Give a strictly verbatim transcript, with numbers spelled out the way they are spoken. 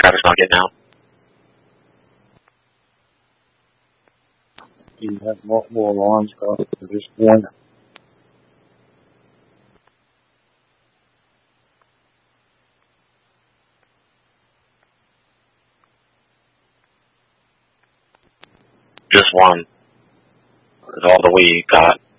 Travis not getting out? You have multiple alarms go off for just one. Just one. That's all that we got.